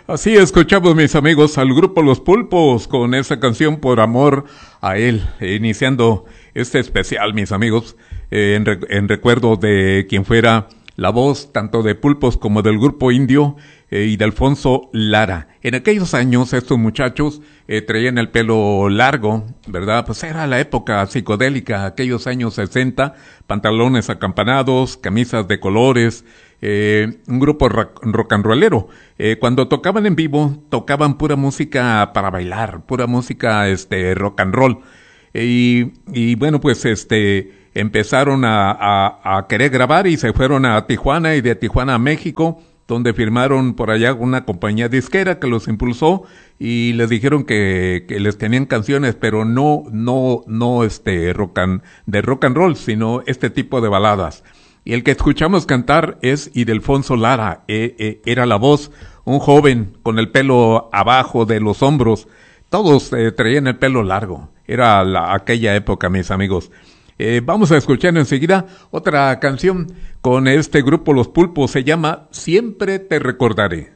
Así escuchamos, mis amigos, al grupo Los Pulpos con esa canción Por Amor a Él, iniciando este especial, mis amigos, en recuerdo de quien fuera la voz tanto de Pulpos como del grupo Indio y de Alfonso Lara. En aquellos años estos muchachos traían el pelo largo, ¿verdad? Pues era la época psicodélica, aquellos años 60, pantalones acampanados, camisas de colores, un grupo rock and rollero. Cuando tocaban en vivo, tocaban pura música para bailar, pura música rock and roll. Y bueno, pues empezaron a querer grabar y se fueron a Tijuana y de Tijuana a México, donde firmaron por allá una compañía disquera que los impulsó y les dijeron que les tenían canciones, pero no de rock and roll, sino este tipo de baladas. Y el que escuchamos cantar es Ildefonso Lara, era la voz, un joven con el pelo abajo de los hombros, todos traían el pelo largo, era aquella época, mis amigos. Vamos a escuchar enseguida otra canción con este grupo Los Pulpos, se llama Siempre te recordaré.